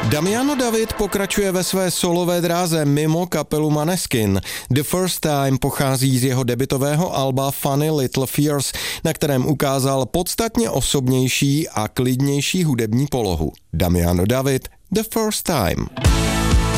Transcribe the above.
Damiano David pokračuje ve své solové dráze mimo kapelu Måneskin. The First Time pochází z jeho debutového alba Funny Little Fears, na kterém ukázal podstatně osobnější a klidnější hudební polohu. Damiano David, The First Time.